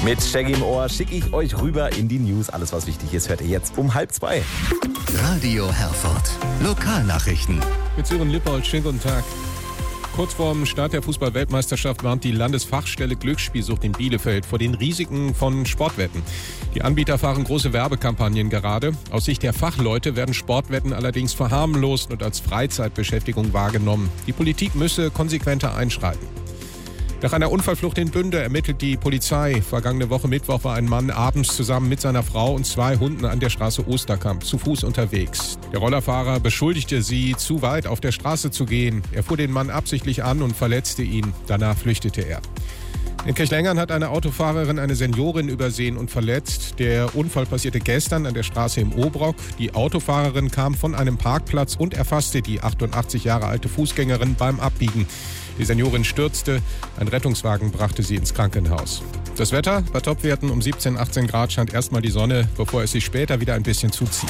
Mit Shaggy im Ohr schicke ich euch rüber in die News. Alles, was wichtig ist, hört ihr jetzt um 1:30. Radio Herford. Lokalnachrichten. Mit Sören Lippold, schönen guten Tag. Kurz vorm Start der Fußball-Weltmeisterschaft warnt die Landesfachstelle Glücksspielsucht in Bielefeld vor den Risiken von Sportwetten. Die Anbieter fahren große Werbekampagnen gerade. Aus Sicht der Fachleute werden Sportwetten allerdings verharmlost und als Freizeitbeschäftigung wahrgenommen. Die Politik müsse konsequenter einschreiten. Nach einer Unfallflucht in Bünde ermittelt die Polizei. Vergangene Woche Mittwoch war ein Mann abends zusammen mit seiner Frau und 2 Hunden an der Straße Osterkamp zu Fuß unterwegs. Der Rollerfahrer beschuldigte sie, zu weit auf der Straße zu gehen. Er fuhr den Mann absichtlich an und verletzte ihn. Danach flüchtete er. In Kirchlengern hat eine Autofahrerin eine Seniorin übersehen und verletzt. Der Unfall passierte gestern an der Straße im Obrock. Die Autofahrerin kam von einem Parkplatz und erfasste die 88 Jahre alte Fußgängerin beim Abbiegen. Die Seniorin stürzte, ein Rettungswagen brachte sie ins Krankenhaus. Das Wetter bei Topwerten um 17, 18 Grad scheint erstmal die Sonne, bevor es sich später wieder ein bisschen zuzieht.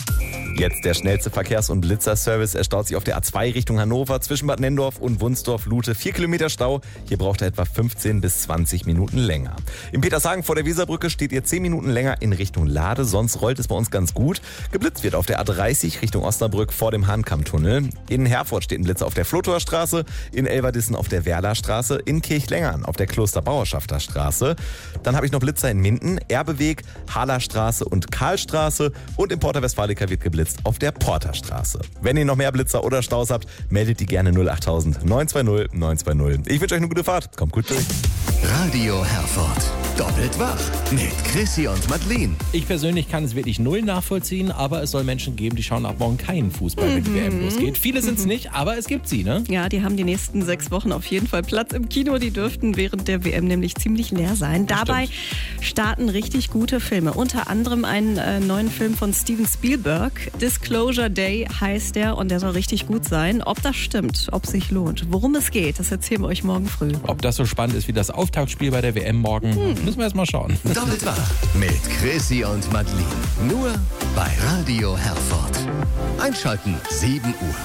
Jetzt der schnellste Verkehrs- und Blitzerservice. Er staut sich auf der A2 Richtung Hannover zwischen Bad Nenndorf und Wunsdorf-Lute. 4 Kilometer Stau. Hier braucht er etwa 15 bis 20 Minuten länger. In Petershagen vor der Weserbrücke steht ihr 10 Minuten länger in Richtung Lade. Sonst rollt es bei uns ganz gut. Geblitzt wird auf der A30 Richtung Osnabrück vor dem Hahnkammtunnel. In Herford steht ein Blitzer auf der Flotower Straße. In Elverdissen auf der Werlerstraße. In Kirchlengern auf der Klosterbauerschafter Straße. Dann habe ich noch Blitzer in Minden, Erbeweg, Halerstraße und Karlstraße. Und in Porta Westfalica wird geblitzt auf der Porterstraße. Wenn ihr noch mehr Blitzer oder Staus habt, meldet die gerne 08000 920 920. Ich wünsche euch eine gute Fahrt. Kommt gut durch. Radio Herford. Doppelt wach mit Chrissy und Madeleine. Ich persönlich kann es wirklich null nachvollziehen, aber es soll Menschen geben, die schauen ab morgen keinen Fußball, wenn die WM losgeht. Viele sind es nicht, aber es gibt sie, ne? Ja, die haben die nächsten 6 Wochen auf jeden Fall Platz im Kino. Die dürften während der WM nämlich ziemlich leer sein. Dabei starten richtig gute Filme. Unter anderem einen neuen Film von Steven Spielberg. Disclosure Day heißt der und der soll richtig gut sein. Ob das stimmt, ob sich lohnt, worum es geht, das erzählen wir euch morgen früh. Ob das so spannend ist wie das Auftaktspiel bei der WM morgen, müssen wir erst mal schauen. Doppelt wach mit Chrissy und Madeleine. Nur bei Radio Herford. Einschalten 7 Uhr.